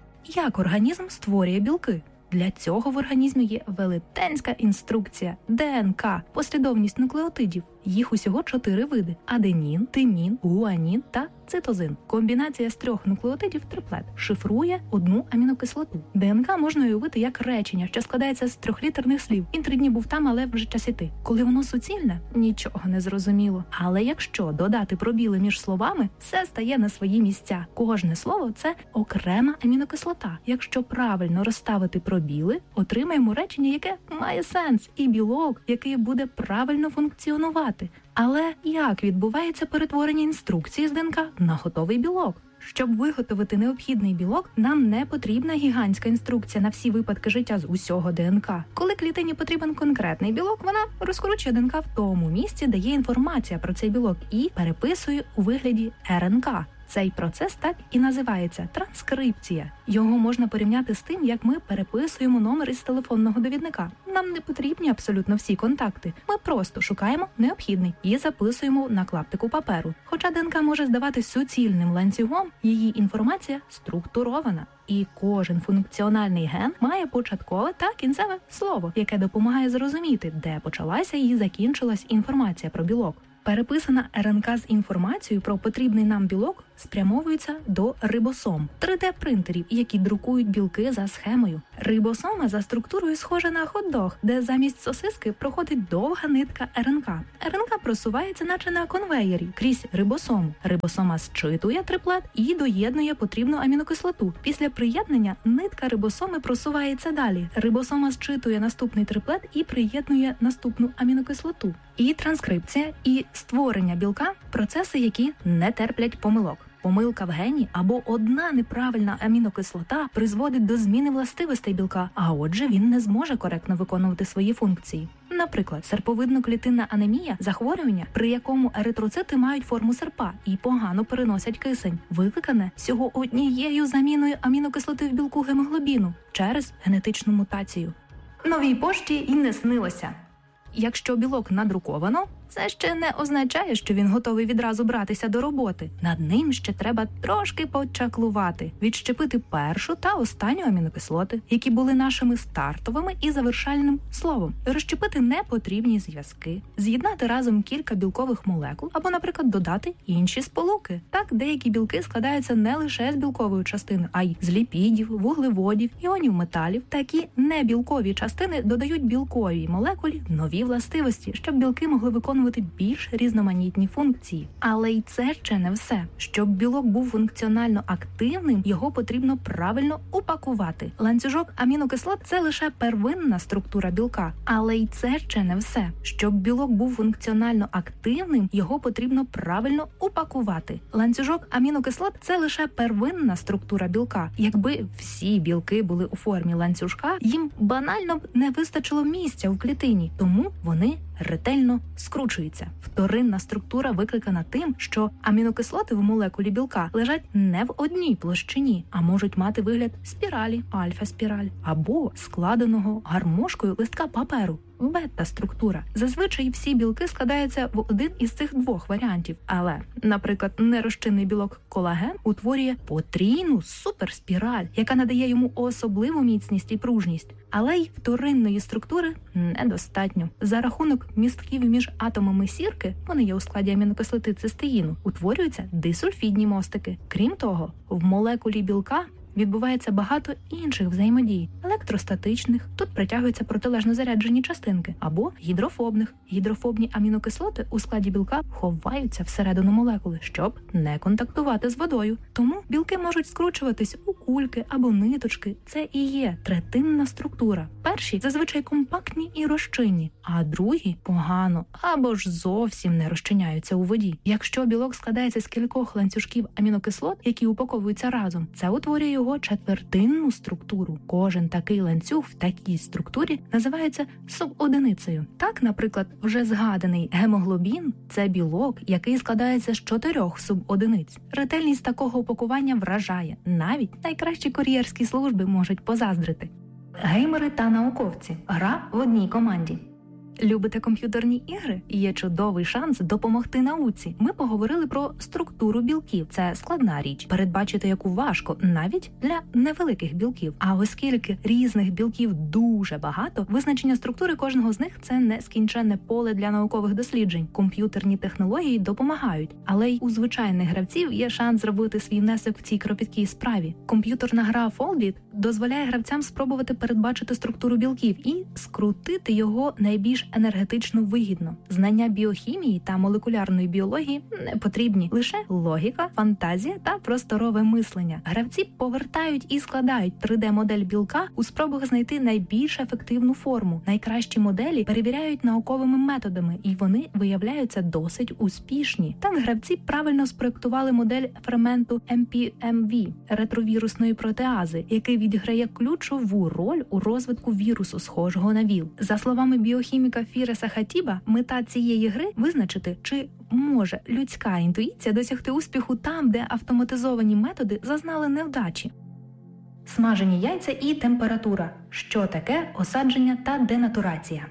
Як організм створює білки? Для цього в організмі є велетенська інструкція – ДНК, послідовність нуклеотидів. Їх усього 4 види – аденін, тимін, гуанін та цитозин. Комбінація з 3 нуклеотидів триплет шифрує одну амінокислоту. ДНК можна уявити як речення, що складається з 3-літерних слів. Він 3 дні був там, але вже час іти. Коли воно суцільне, нічого не зрозуміло. Але якщо додати пробіли між словами, все стає на свої місця. Кожне слово – це окрема амінокислота. Якщо правильно розставити пробіли, отримаємо речення, яке має сенс, і білок, який буде правильно функціонувати. Але як відбувається перетворення інструкції з ДНК на готовий білок? Щоб виготовити необхідний білок, нам не потрібна гігантська інструкція на всі випадки життя з усього ДНК. Коли клітині потрібен конкретний білок, вона розкручує ДНК в тому місці, де є інформація про цей білок, і переписує у вигляді РНК. Цей процес так і називається транскрипція. Його можна порівняти з тим, як ми переписуємо номер із телефонного довідника. Нам не потрібні абсолютно всі контакти. Ми просто шукаємо необхідний і записуємо на клаптику паперу. Хоча ДНК може здаватись суцільним ланцюгом, її інформація структурована. І кожен функціональний ген має початкове та кінцеве слово, яке допомагає зрозуміти, де почалася і закінчилась інформація про білок. Переписана РНК з інформацією про потрібний нам білок спрямовується до рибосом – 3D-принтерів, які друкують білки за схемою. Рибосома за структурою схожа на хот-дог, де замість сосиски проходить довга нитка РНК. РНК просувається наче на конвеєрі крізь рибосому. Рибосома зчитує триплет і доєднує потрібну амінокислоту. Після приєднання нитка рибосоми просувається далі. Рибосома зчитує наступний триплет і приєднує наступну амінокислоту. І транскрипція, і створення білка – процеси, які не терплять помилок. Помилка в гені або одна неправильна амінокислота призводить до зміни властивостей білка, а отже він не зможе коректно виконувати свої функції. Наприклад, серповидно-клітинна анемія – захворювання, при якому еритроцити мають форму серпа і погано переносять кисень, викликане всього однією заміною амінокислоти в білку гемоглобіну через генетичну мутацію. Новій пошті й не снилося. Якщо білок надруковано, це ще не означає, що він готовий відразу братися до роботи. Над ним ще треба трошки почаклувати, відщепити першу та останню амінокислоти, які були нашими стартовими і завершальним словом, розщепити непотрібні зв'язки, з'єднати разом кілька білкових молекул або, наприклад, додати інші сполуки. Так, деякі білки складаються не лише з білкової частини, а й з ліпідів, вуглеводів, іонів металів. Такі небілкові частини додають білковій молекулі нові властивості, щоб білки могли виконувати більш різноманітні функції. Але й це ще не все. Щоб білок був функціонально активним, його потрібно правильно упакувати. Ланцюжок амінокислот – це лише первинна структура білка. Але й це ще не все. Щоб білок був функціонально активним, його потрібно правильно упакувати. Ланцюжок амінокислот – це лише первинна структура білка. Якби всі білки були у формі ланцюжка, їм банально б не вистачило місця в клітині. Тому вони ретельно скручується. Вторинна структура викликана тим, що амінокислоти в молекулі білка лежать не в одній площині, а можуть мати вигляд спіралі, альфа-спіраль, або складеного гармошкою листка паперу. Бета-структура. Зазвичай всі білки складаються в один із цих двох варіантів. Але, наприклад, нерозчинний білок колаген утворює потрійну суперспіраль, яка надає йому особливу міцність і пружність. Але й вторинної структури недостатньо. За рахунок містків між атомами сірки, вони є у складі амінокислоти цистеїну, утворюються дисульфідні мостики. Крім того, в молекулі білка відбувається багато інших взаємодій – електростатичних, тут притягуються протилежно заряджені частинки, або гідрофобних. Гідрофобні амінокислоти у складі білка ховаються всередину молекули, щоб не контактувати з водою. Тому білки можуть скручуватись у кульки або ниточки. Це і є третинна структура. Перші зазвичай компактні і розчинні, а другі погано або ж зовсім не розчиняються у воді. Якщо білок складається з кількох ланцюжків амінокислот, які упаковуються разом, це утворює його четвертинну структуру. Кожен такий ланцюг в такій структурі називається субодиницею. Так, наприклад, вже згаданий гемоглобін – це білок, який складається з 4 субодиниць. Ретельність такого упакування вражає. Навіть найкращі кур'єрські служби можуть позаздрити. Геймери та науковці. Гра в одній команді. Любите комп'ютерні ігри? Є чудовий шанс допомогти науці. Ми поговорили про структуру білків. Це складна річ. Передбачити яку важко, навіть для невеликих білків. А оскільки різних білків дуже багато, визначення структури кожного з них – це нескінченне поле для наукових досліджень. Комп'ютерні технології допомагають. Але й у звичайних гравців є шанс зробити свій внесок в цій кропіткій справі. Комп'ютерна гра Folbit дозволяє гравцям спробувати передбачити структуру білків і скрутити його найбільш енергетично вигідно. Знання біохімії та молекулярної біології не потрібні. Лише логіка, фантазія та просторове мислення. Гравці повертають і складають 3D-модель білка у спробах знайти найбільш ефективну форму. Найкращі моделі перевіряють науковими методами, і вони виявляються досить успішні. Так гравці правильно спроектували модель ферменту MPMV – ретровірусної протеази, який відіграє ключову роль у розвитку вірусу, схожого на ВІЛ. За словами біохіміка Фіреса Хатіба, мета цієї гри – визначити, чи може людська інтуїція досягти успіху там, де автоматизовані методи зазнали невдачі. Смажені яйця і температура. Що таке осадження та денатурація?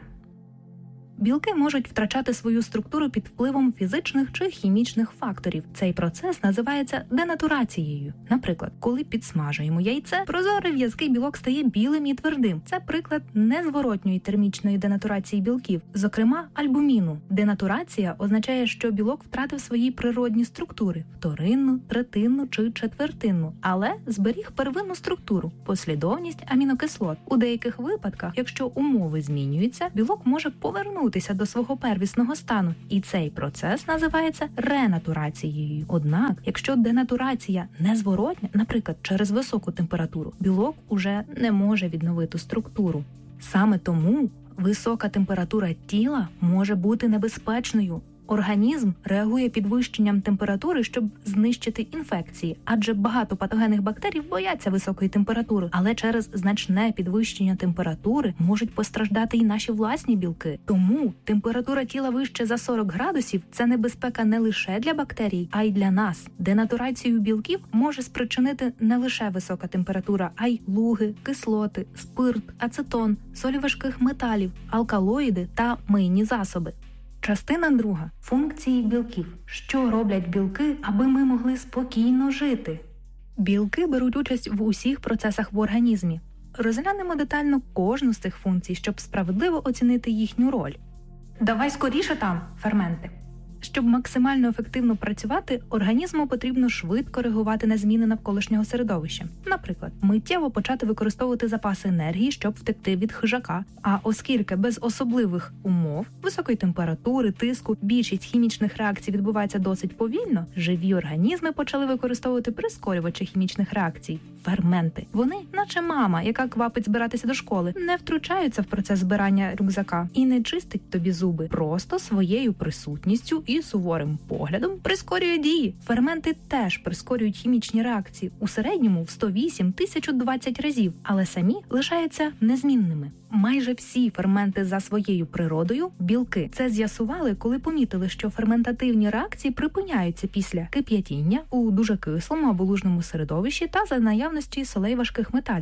Білки можуть втрачати свою структуру під впливом фізичних чи хімічних факторів. Цей процес називається денатурацією. Наприклад, коли підсмажуємо яйце, прозорий в'язкий білок стає білим і твердим. Це приклад незворотньої термічної денатурації білків, зокрема альбуміну. Денатурація означає, що білок втратив свої природні структури – вторинну, третинну чи четвертинну, але зберіг первинну структуру – послідовність амінокислот. У деяких випадках, якщо умови змінюються, білок може повернутися до свого первісного стану, і цей процес називається ренатурацією. Однак, якщо денатурація незворотня, наприклад, через високу температуру, білок уже не може відновити структуру. Саме тому висока температура тіла може бути небезпечною. Організм реагує підвищенням температури, щоб знищити інфекції, адже багато патогенних бактерій бояться високої температури, але через значне підвищення температури можуть постраждати і наші власні білки. Тому температура тіла вище за 40 градусів – це небезпека не лише для бактерій, а й для нас. Денатурацію білків може спричинити не лише висока температура, а й луги, кислоти, спирт, ацетон, солі важких металів, алкалоїди та мийні засоби. Частина 2. Функції білків. Що роблять білки, аби ми могли спокійно жити? Білки беруть участь в усіх процесах в організмі. Розглянемо детально кожну з цих функцій, щоб справедливо оцінити їхню роль. Давай скоріше там, ферменти. Щоб максимально ефективно працювати, організму потрібно швидко реагувати на зміни навколишнього середовища. Наприклад, миттєво почати використовувати запаси енергії, щоб втекти від хижака. А оскільки без особливих умов, високої температури, тиску, більшість хімічних реакцій відбувається досить повільно, живі організми почали використовувати прискорювачі хімічних реакцій – ферменти. Вони, наче мама, яка квапить збиратися до школи, не втручаються в процес збирання рюкзака і не чистить тобі зуби. Просто своєю присутністю і суворим поглядом прискорює дії. Ферменти теж прискорюють хімічні реакції у середньому в 108-1020 разів, але самі лишаються незмінними. Майже всі ферменти за своєю природою – білки. Це з'ясували, коли помітили, що ферментативні реакції припиняються після кип'ятіння у дуже кислому або лужному середовищі та за наявності солей важких металів.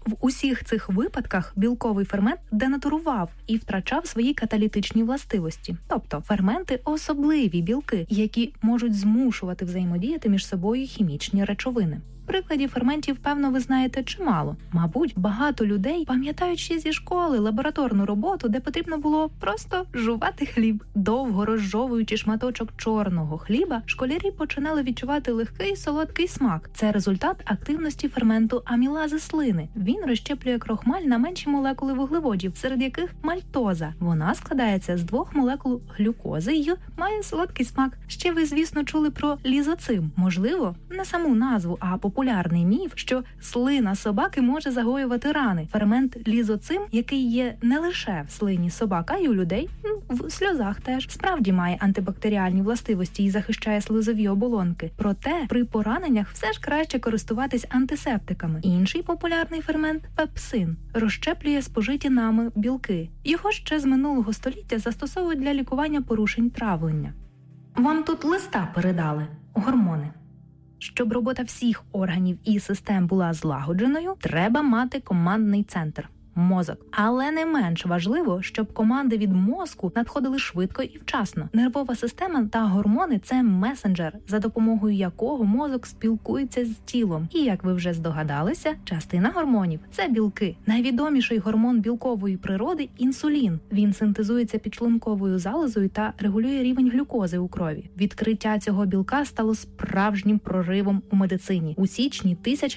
В усіх цих випадках білковий фермент денатурував і втрачав свої каталітичні властивості. Тобто ферменти – особливі білки, які можуть змушувати взаємодіяти між собою хімічні речовини. Прикладів ферментів, певно, ви знаєте чимало. Мабуть, багато людей пам'ятають ще зі школи лабораторну роботу, де потрібно було просто жувати хліб. Довго розжовуючи шматочок чорного хліба, школярі починали відчувати легкий солодкий смак. Це результат активності ферменту амілази слини. Він розщеплює крохмаль на менші молекули вуглеводів, серед яких мальтоза. Вона складається з 2 молекул глюкози і має солодкий смак. Ще ви, звісно, чули про лізоцим. Можливо, не саму назву, а популярний міф, що слина собаки може загоювати рани. Фермент лізоцим, який є не лише в слині собак, а й у людей, в сльозах теж, справді має антибактеріальні властивості і захищає слизові оболонки. Проте при пораненнях все ж краще користуватись антисептиками. Інший популярний фермент – пепсин. Розщеплює спожиті нами білки. Його ще з минулого століття застосовують для лікування порушень травлення. Вам тут листа передали – гормони. Щоб робота всіх органів і систем була злагодженою, треба мати командний центр – мозок. Але не менш важливо, щоб команди від мозку надходили швидко і вчасно. Нервова система та гормони – це месенджер, за допомогою якого мозок спілкується з тілом. І, як ви вже здогадалися, частина гормонів – це білки. Найвідоміший гормон білкової природи – інсулін. Він синтезується підшлунковою залозою та регулює рівень глюкози у крові. Відкриття цього білка стало справжнім проривом у медицині. У січні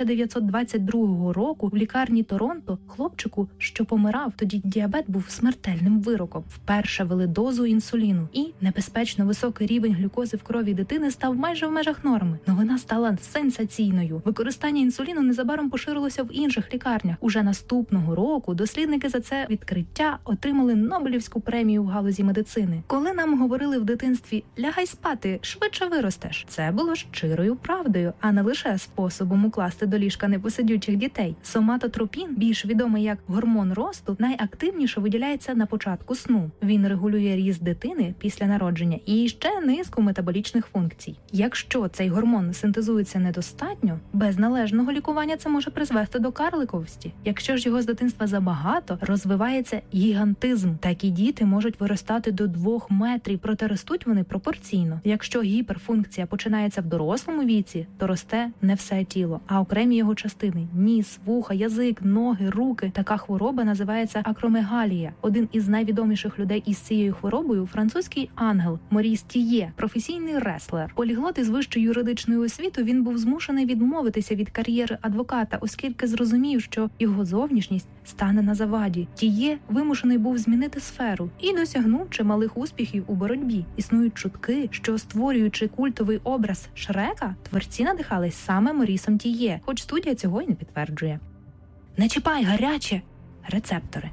1922 року в лікарні Торонто хлопчику, що помирав, тоді діабет був смертельним вироком. Вперше ввели дозу інсуліну. І небезпечно високий рівень глюкози в крові дитини став майже в межах норми. Новина стала сенсаційною. Використання інсуліну незабаром поширилося в інших лікарнях. Уже наступного року дослідники за це відкриття отримали Нобелівську премію в галузі медицини. Коли нам говорили в дитинстві «лягай спати, швидше виростеш», це було щирою правдою, а не лише способом укласти до ліжка непосидючих дітей. Соматотропін, більш відомий як гормон росту, найактивніше виділяється на початку сну. Він регулює ріст дитини після народження і ще низку метаболічних функцій. Якщо цей гормон синтезується недостатньо, без належного лікування це може призвести до карликовості. Якщо ж його з дитинства забагато, розвивається гігантизм. Такі діти можуть виростати до 2 метрів, проте ростуть вони пропорційно. Якщо гіперфункція починається в дорослому віці, то росте не все тіло, а окремі його частини – ніс, вуха, язик, ноги, руки. Така хвороба називається акромегалія. Один із найвідоміших людей із цією хворобою – французький ангел Моріс Тіє, професійний реслер. Поліглот із вищою юридичною освітою, він був змушений відмовитися від кар'єри адвоката, оскільки зрозумів, що його зовнішність стане на заваді. Тіє вимушений був змінити сферу і досягнув чималих успіхів у боротьбі. Існують чутки, що створюючи культовий образ Шрека, творці надихались саме Морісом Тіє, хоч студія цього й не підтверджує. Не чіпай, гаряче! Рецептори.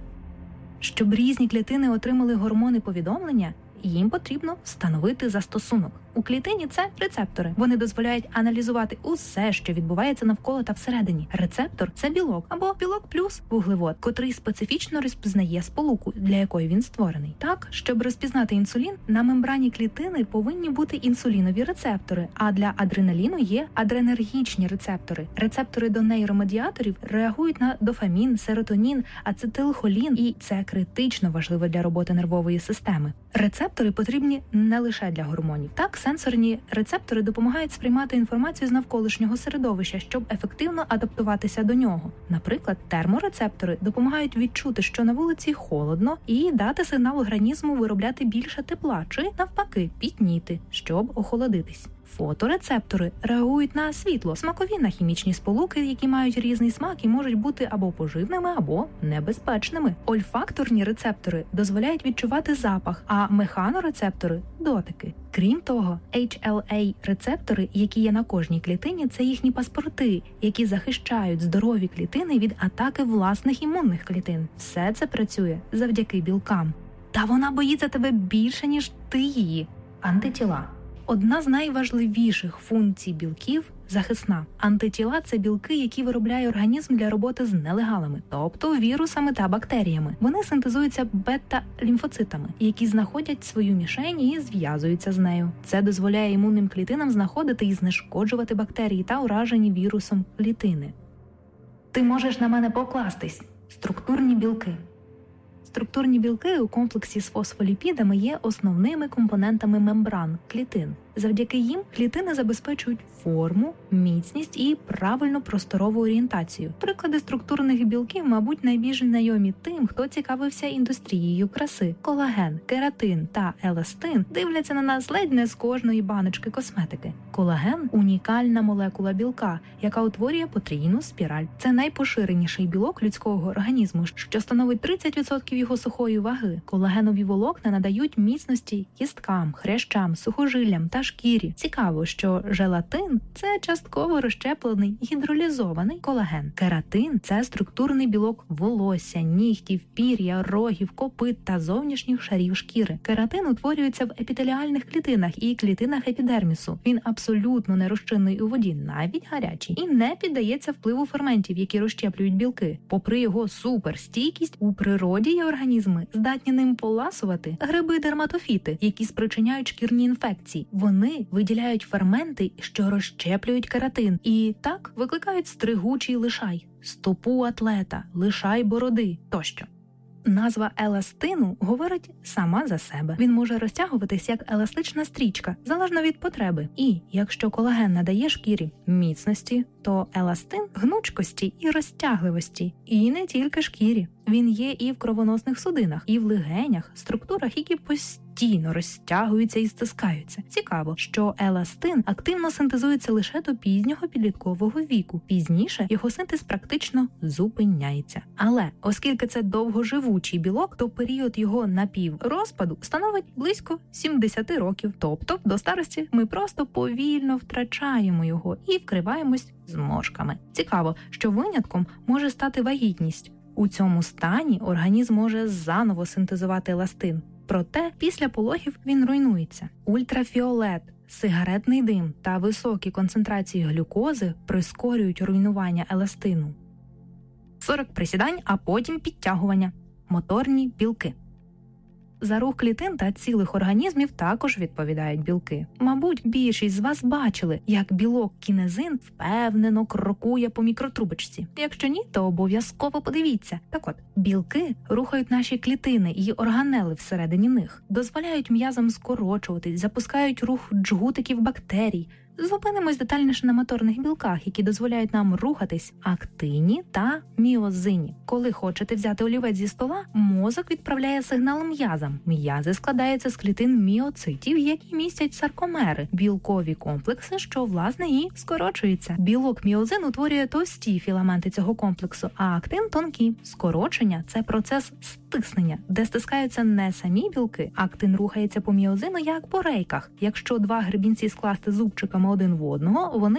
Щоб різні клітини отримали гормони повідомлення, їм потрібно встановити застосунок. У клітині це рецептори. Вони дозволяють аналізувати усе, що відбувається навколо та всередині. Рецептор – це білок або білок плюс вуглевод, котрий специфічно розпізнає сполуку, для якої він створений. Так, щоб розпізнати інсулін, на мембрані клітини повинні бути інсулінові рецептори, а для адреналіну є адренергічні рецептори. Рецептори до нейромедіаторів реагують на дофамін, серотонін, ацетилхолін, і це критично важливо для роботи нервової системи. Рецептори потрібні не лише для гормонів. Так, сенсорні рецептори допомагають сприймати інформацію з навколишнього середовища, щоб ефективно адаптуватися до нього. Наприклад, терморецептори допомагають відчути, що на вулиці холодно, і дати сигнал організму виробляти більше тепла, чи, навпаки, пітніти, щоб охолодитись. Фоторецептори реагують на світло, смакові на хімічні сполуки, які мають різний смак і можуть бути або поживними, або небезпечними. Ольфакторні рецептори дозволяють відчувати запах, а механорецептори – дотики. Крім того, HLA-рецептори, які є на кожній клітині, це їхні паспорти, які захищають здорові клітини від атаки власних імунних клітин. Все це працює завдяки білкам. Та вона боїться тебе більше, ніж ти її. Антитіла. Одна з найважливіших функцій білків – захисна. Антитіла – це білки, які виробляє організм для роботи з нелегалами, тобто вірусами та бактеріями. Вони синтезуються бета-лімфоцитами, які знаходять свою мішень і зв'язуються з нею. Це дозволяє імунним клітинам знаходити і знешкоджувати бактерії та уражені вірусом клітини. Ти можеш на мене покластись. Структурні білки. Структурні білки у комплексі з фосфоліпідами є основними компонентами мембран клітин. Завдяки їм клітини забезпечують форму, міцність і правильну просторову орієнтацію. Приклади структурних білків, мабуть, найбільш знайомі тим, хто цікавився індустрією краси. Колаген, кератин та еластин дивляться на нас ледь не з кожної баночки косметики. Колаген – унікальна молекула білка, яка утворює потрійну спіраль. Це найпоширеніший білок людського організму, що становить 30% його сухої ваги. Колагенові волокна надають міцності кісткам, хрящам, сухожиллям та шкірі. Цікаво, що желатин – це частково розщеплений гідролізований колаген. Кератин – це структурний білок волосся, нігтів, пір'я, рогів, копит та зовнішніх шарів шкіри. Кератин утворюється в епітеліальних клітинах і клітинах епідермісу. Він абсолютно не розчинний у воді, навіть гарячий, і не піддається впливу ферментів, які розщеплюють білки. Попри його суперстійкість, у природі є організми, здатні ним поласувати гриби-дерматофіти, які спричиняють шкірні інфекції. Вони виділяють ферменти, що розщеплюють кератин, і так викликають стригучий лишай, стопу атлета, лишай бороди тощо. Назва еластину говорить сама за себе. Він може розтягуватись як еластична стрічка, залежно від потреби. І якщо колаген надає шкірі міцності, то еластин – гнучкості і розтягливості. І не тільки шкірі. Він є і в кровоносних судинах, і в легенях, структурах, які постійно розтягуються і стискаються. Цікаво, що еластин активно синтезується лише до пізнього підліткового віку. Пізніше його синтез практично зупиняється. Але оскільки це довгоживучий білок, то період його напіврозпаду становить близько 70 років. Тобто до старості ми просто повільно втрачаємо його і вкриваємось зморшками. Цікаво, що винятком може стати вагітність. У цьому стані організм може заново синтезувати еластин. Проте після пологів він руйнується. Ультрафіолет, сигаретний дим та високі концентрації глюкози прискорюють руйнування еластину. 40 присідань, а потім підтягування. Моторні білки. За рух клітин та цілих організмів також відповідають білки. Мабуть, більшість з вас бачили, як білок кінезин впевнено крокує по мікротрубочці. Якщо ні, то обов'язково подивіться. Так от, білки рухають наші клітини і органели всередині них, дозволяють м'язам скорочуватись, запускають рух джгутиків бактерій. Зупинимось детальніше на моторних білках, які дозволяють нам рухатись: актині та міозині. Коли хочете взяти олівець зі стола, мозок відправляє сигнал м'язам. М'язи складаються з клітин міоцитів, які містять саркомери – білкові комплекси, що, власне, і скорочуються. Білок міозин утворює товсті філаменти цього комплексу, а актин – тонкі. Скорочення – це процес стиснення, де стискаються не самі білки. Актин рухається по міозину, як по рейках. Якщо два гребінці скласти зубчиками один в одного, вони